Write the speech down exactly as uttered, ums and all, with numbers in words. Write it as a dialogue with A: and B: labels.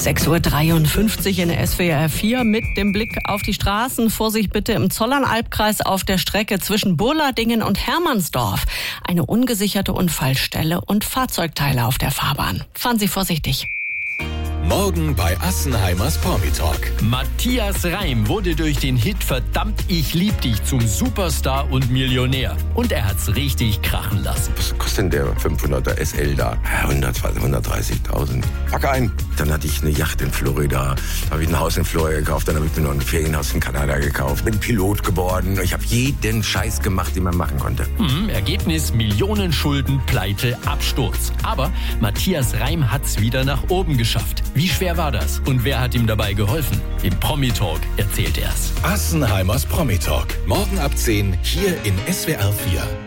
A: sechs Uhr dreiundfünfzig in der S W R vier mit dem Blick auf die Straßen. Vorsicht bitte im Zollernalbkreis auf der Strecke zwischen Burladingen und Hermannsdorf. Eine ungesicherte Unfallstelle und Fahrzeugteile auf der Fahrbahn. Fahren Sie vorsichtig.
B: Morgen bei Assenheimers Promi Talk.
C: Matthias Reim wurde durch den Hit Verdammt, ich lieb dich zum Superstar und Millionär. Und er hat's richtig krachen lassen.
D: Was kostet denn der fünfhunderter S L da? hundertzwanzig, hundertdreißigtausend. Pack ein. Dann hatte ich eine Yacht in Florida. Da habe ich ein Haus in Florida gekauft. Dann habe ich mir noch ein Ferienhaus in Kanada gekauft. Bin Pilot geworden. Ich habe jeden Scheiß gemacht, den man machen konnte.
C: Hm, Ergebnis: Millionen Schulden, Pleite, Absturz. Aber Matthias Reim hat's wieder nach oben geschafft. Wie schwer war das? Und wer hat ihm dabei geholfen? Im Promi Talk erzählt er's.
B: Assenheimers Promi Talk. Morgen ab zehn hier in S W R vier.